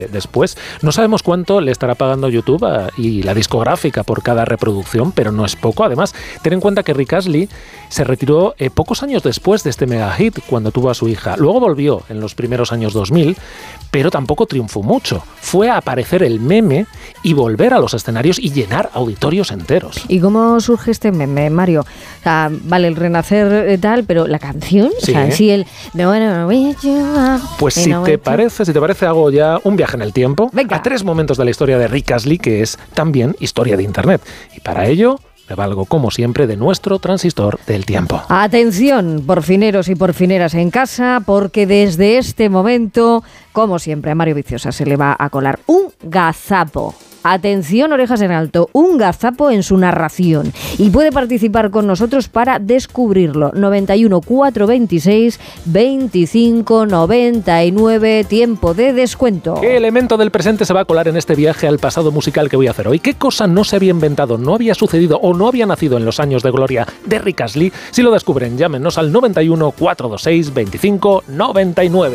después. No sabemos cuánto le estará pagando YouTube y la discográfica por cada reproducción, pero no es poco. Además, ten en cuenta que Rick Astley se retiró pocos años después de este mega hit, cuando tuvo a su hija. Luego volvió en los primeros años 2000, pero tampoco triunfó mucho. Fue a aparecer el meme y volver a los escenarios y llenar auditorios enteros. ¿Y cómo surge este meme, Mario? O sea, vale, el renacer tal, pero la canción, Sí. o sea, sí, el... Pues si te parece, hago ya un viaje en el tiempo. Venga. A 3 momentos de la historia de Rick Astley, que es también historia de Internet. Y para ello me valgo, como siempre, de nuestro transistor del tiempo. Atención, porfineros y porfineras en casa, porque desde este momento, como siempre, a Mario Viciosa se le va a colar un gazapo. Atención, orejas en alto, un gazapo en su narración. Y puede participar con nosotros para descubrirlo. 91 426 25 99, tiempo de descuento. ¿Qué elemento del presente se va a colar en este viaje al pasado musical que voy a hacer hoy? ¿Qué cosa no se había inventado, no había sucedido o no había nacido en los años de gloria de Rick Astley? Si lo descubren, llámenos al 91 426 25 99.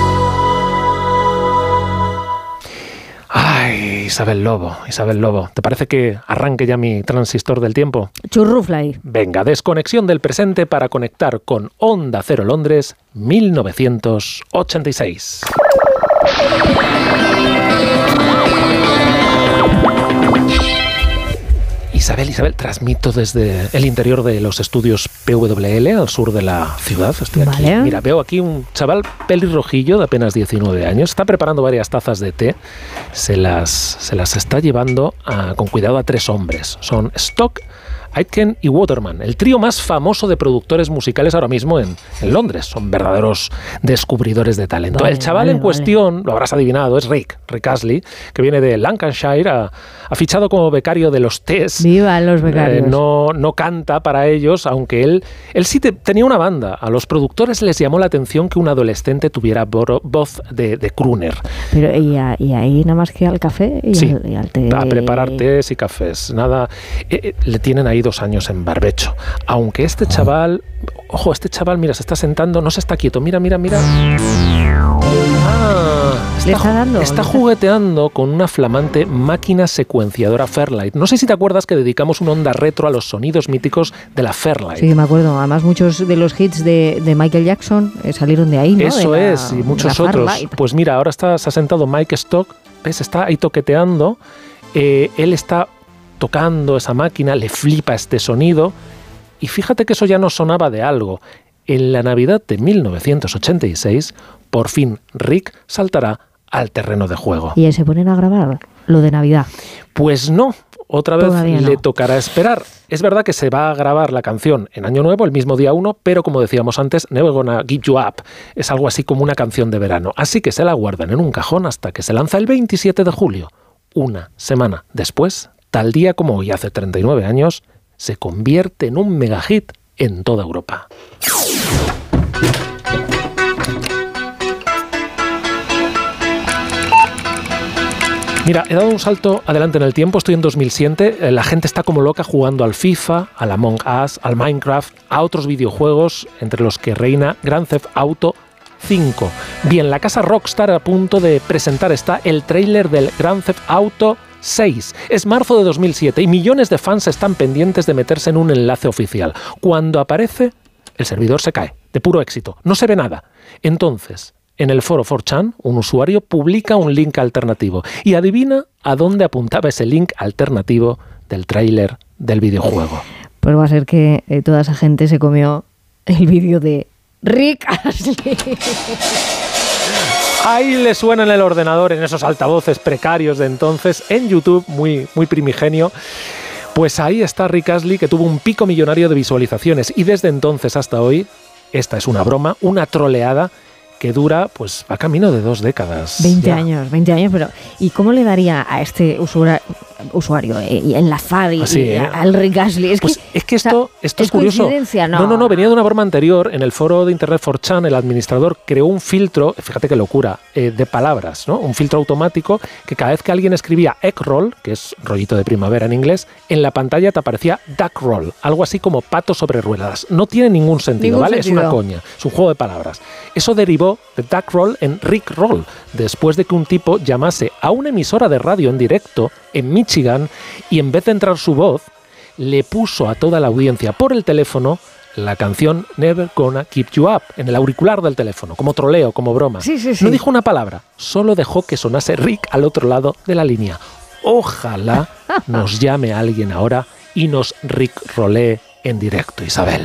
Ay, Isabel Lobo, ¿te parece que arranque ya mi transistor del tiempo? Churrufla ahí. Venga, desconexión del presente para conectar con Onda Cero Londres, 1986. Isabel, transmito desde el interior de los estudios PWL, al sur de la ciudad. Estoy aquí. Vale. Mira, veo aquí un chaval pelirrojillo de apenas 19 años. Está preparando varias tazas de té. Se las está llevando con cuidado a 3 hombres. Son Stock, Aitken y Waterman, el trío más famoso de productores musicales ahora mismo en Londres. Son verdaderos descubridores de talento. El chaval en cuestión, lo habrás adivinado, es Rick Astley, que viene de Lancashire, ha fichado como becario de los Test. ¡Viva los becarios! No canta para ellos, aunque él sí tenía una banda. A los productores les llamó la atención que un adolescente tuviera voz de crooner. Pero y ahí nada más que al café y, sí, al té. A preparar tés y cafés. Nada, le tienen ahí 2 años en barbecho. Aunque este chaval, mira, se está sentando, no se está quieto. Mira. Está jugueteando con una flamante máquina secuenciadora Fairlight. No sé si te acuerdas que dedicamos una onda retro a los sonidos míticos de la Fairlight. Sí, me acuerdo. Además, muchos de los hits de Michael Jackson salieron de ahí, ¿no? Eso es, y muchos otros. Pues mira, ahora se ha sentado Mike Stock, ¿ves? Está ahí toqueteando. Él está tocando esa máquina, le flipa este sonido. Y fíjate que eso ya nos sonaba de algo. En la Navidad de 1986, por fin Rick saltará al terreno de juego. ¿Y se ponen a grabar lo de Navidad? Pues no, otra vez Todavía le no. tocará esperar. Es verdad que se va a grabar la canción en Año Nuevo, el mismo día 1, pero como decíamos antes, Never Gonna Give You Up. Es algo así como una canción de verano. Así que se la guardan en un cajón hasta que se lanza el 27 de julio. Una semana después, tal día como hoy, hace 39 años, se convierte en un megahit en toda Europa. Mira, he dado un salto adelante en el tiempo, estoy en 2007, la gente está como loca jugando al FIFA, al Among Us, al Minecraft, a otros videojuegos, entre los que reina Grand Theft Auto 5. Bien, la casa Rockstar a punto de presentar está el tráiler del Grand Theft Auto 6. Es marzo de 2007 y millones de fans están pendientes de meterse en un enlace oficial. Cuando aparece, el servidor se cae, de puro éxito, no se ve nada. Entonces, en el foro 4chan, un usuario publica un link alternativo y adivina a dónde apuntaba ese link alternativo del tráiler del videojuego. Pues va a ser que toda esa gente se comió el vídeo de Rick Astley. Ahí le suena en el ordenador, en esos altavoces precarios de entonces, en YouTube, muy primigenio. Pues ahí está Rick Astley, que tuvo un pico millonario de visualizaciones y desde entonces hasta hoy, esta es una broma, una troleada que dura, pues va camino de 2 décadas. 20 años, pero ¿y cómo le daría a este usuario, usuario, y enlazar al Rick Astley. Es que esto es curioso. ¿Coincidencia? No, venía de una broma anterior. En el foro de Internet 4chan, el administrador creó un filtro, fíjate qué locura, de palabras, ¿no? Un filtro automático que cada vez que alguien escribía eggroll, que es rollito de primavera en inglés, en la pantalla te aparecía duckroll, algo así como pato sobre ruedas. No tiene ningún sentido, ¿vale? Es una coña, es un juego de palabras. Eso derivó de duckroll en rickroll, después de que un tipo llamase a una emisora de radio en directo en Michigan y en vez de entrar su voz, le puso a toda la audiencia por el teléfono la canción Never Gonna Keep You Up en el auricular del teléfono, como troleo, como broma. Sí. No dijo una palabra, solo dejó que sonase Rick al otro lado de la línea. Ojalá nos llame alguien ahora y nos rickrolee en directo, Isabel.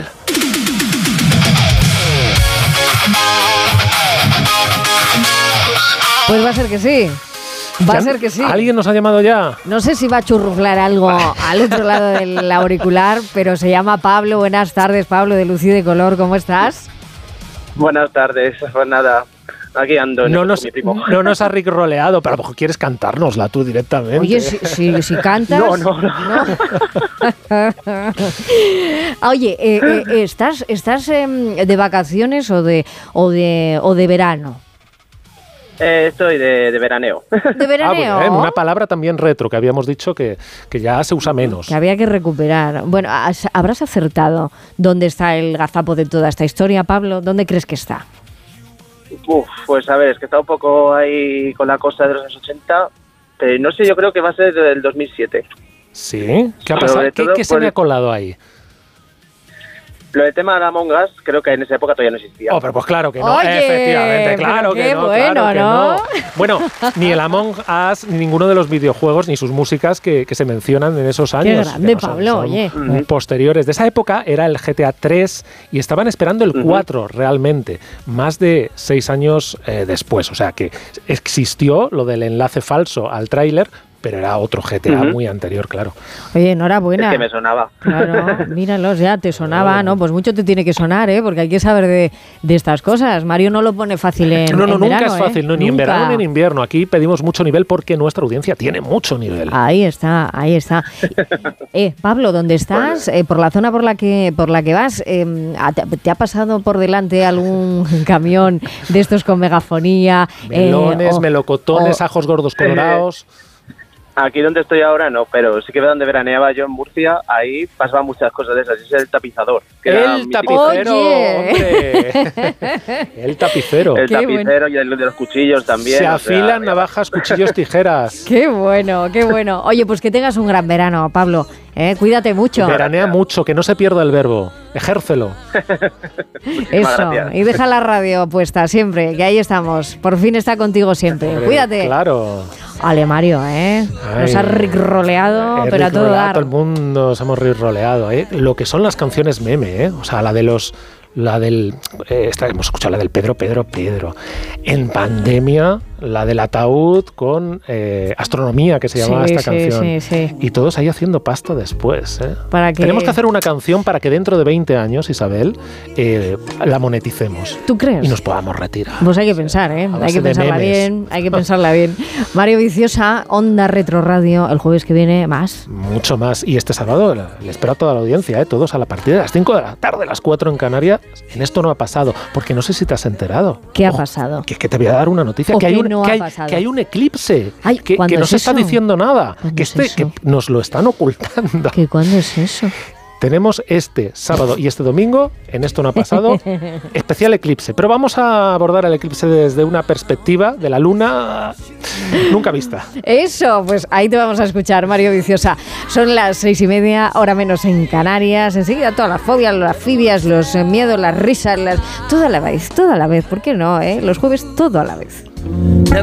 Pues va a ser que sí. Va a ser que sí. ¿Alguien nos ha llamado ya? No sé si va a churruflar algo al otro lado del auricular, pero se llama Pablo. Buenas tardes, Pablo, de Luz y de Color. ¿Cómo estás? Buenas tardes. Pues nada, aquí ando. No nos ha rickroleado, pero a lo mejor quieres cantárnosla tú directamente. Oye, si cantas... No. Oye, ¿estás de vacaciones o de verano? Estoy de veraneo. ¿De veraneo? Bien, una palabra también retro, que habíamos dicho que ya se usa menos. Que había que recuperar. Bueno, ¿habrás acertado dónde está el gazapo de toda esta historia, Pablo? ¿Dónde crees que está? Pues a ver, es que está un poco ahí con la cosa de los años 80, pero no sé, yo creo que va a ser del 2007. ¿Sí? ¿Qué ha pasado? ¿Qué se me ha colado ahí? Lo del tema de la Among Us, creo que en esa época todavía no existía. Pero pues claro que no. Oye, efectivamente, claro que no. Bueno, claro que ¿no? Bueno, ni el Among Us, ni ninguno de los videojuegos, ni sus músicas que se mencionan en esos años. Qué grande, Pablo, son oye. Posteriores. De esa época era el GTA 3 y estaban esperando el 4 realmente, más de 6 años después. O sea que existió lo del enlace falso al tráiler, pero era otro GTA muy anterior, claro. Oye, enhorabuena. Es que me sonaba. Claro, míralos, ya te sonaba, ¿no? Pues mucho te tiene que sonar, porque hay que saber de estas cosas. Mario no lo pone fácil en nunca verano, es fácil, ni en verano ni en invierno. Aquí pedimos mucho nivel porque nuestra audiencia tiene mucho nivel. Ahí está. Pablo, ¿dónde estás? Por la zona por la que vas, ¿te ha pasado por delante algún camión de estos con megafonía? Melones, melocotones, ajos gordos colorados. Aquí donde estoy ahora no, pero sí que donde veraneaba yo en Murcia, ahí pasaban muchas cosas de esas. Es el tapizador. El tapicero, hombre. El tapicero. El tapicero y el de los cuchillos también. Se afilan navajas, cuchillos, tijeras. Qué bueno, qué bueno. Oye, pues que tengas un gran verano, Pablo. Cuídate mucho. Veranea mucho, que no se pierda el verbo. Ejércelo. Eso, gracias. Y deja la radio puesta siempre, que ahí estamos. Por fin está contigo siempre. Cuídate. Claro. Vale, Mario, nos has rickroleado, pero a todo dar. Todo el mundo nos hemos rickroleado, Lo que son las canciones meme, O sea, hemos escuchado la del Pedro. En pandemia, la del ataúd con Astronomía, que se llamaba esta canción. Sí. Y todos ahí haciendo pasta después, ¿Para qué? Tenemos que hacer una canción para que dentro de 20 años, Isabel, la moneticemos. ¿Tú crees? Y nos podamos retirar. Pues hay que pensar, Hay que pensarla bien, hay que pensarla bien. Mario Viciosa, Onda Retro Radio, el jueves que viene, más. Mucho más. Y este sábado le espero a toda la audiencia, todos a la partida de las 5 de la tarde, las 4 en Canarias. En esto no ha pasado, porque no sé si te has enterado. ¿Qué ha pasado? Que te voy a dar una noticia, que hay un eclipse, que no se está diciendo nada, que nos lo están ocultando. ¿Cuándo es eso? Tenemos este sábado y este domingo, en esto no ha pasado, especial eclipse. Pero vamos a abordar el eclipse desde una perspectiva de la luna nunca vista. Eso, pues ahí te vamos a escuchar, Mario Viciosa. Son las 6:30, hora menos en Canarias. Enseguida todas las fobias, las fibias, los miedos, las risas, todo a la vez. ¿Por qué no, Los jueves todo a la vez.